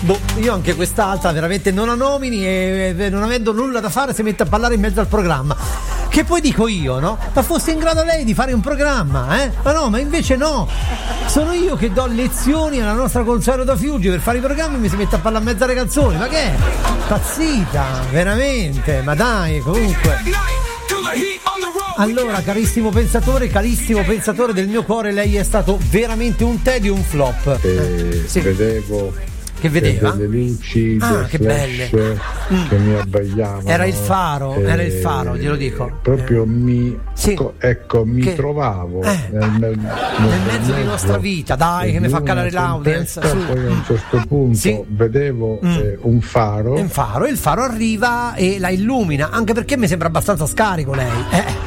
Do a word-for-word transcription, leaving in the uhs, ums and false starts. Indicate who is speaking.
Speaker 1: Boh, io anche quest'altra veramente non la nomini e non avendo nulla da fare si mette a ballare in mezzo al programma. Che poi dico io, no? Ma fosse in grado lei di fare un programma, eh? Ma no, ma invece no. Sono io che do lezioni alla nostra Consuelo da Fiuggi per fare i programmi e mi si mette a parlare in mezzo alle canzoni. Ma che è? Pazzita, veramente. Ma dai, comunque. Allora, carissimo pensatore, carissimo pensatore del mio cuore, lei è stato veramente un Teddy o un flop?
Speaker 2: Eh, sì. Vedevo
Speaker 1: che vedeva
Speaker 2: delle luci,
Speaker 1: ah,
Speaker 2: dei
Speaker 1: che
Speaker 2: flash
Speaker 1: belle mm.
Speaker 2: che mi abbagliavano.
Speaker 1: Era il faro,
Speaker 2: eh,
Speaker 1: era il faro, glielo dico.
Speaker 2: Proprio
Speaker 1: eh.
Speaker 2: mi
Speaker 1: sì.
Speaker 2: co- ecco, mi
Speaker 1: che?
Speaker 2: trovavo
Speaker 1: eh.
Speaker 2: nel, nel, nel,
Speaker 1: nel mezzo di nostra vita, dai, che mi fa calare l'audience.
Speaker 2: Poi a un certo punto sì. vedevo mm. eh, un faro.
Speaker 1: Un faro, il faro arriva e la illumina, anche perché mi sembra abbastanza scarico lei. Eh.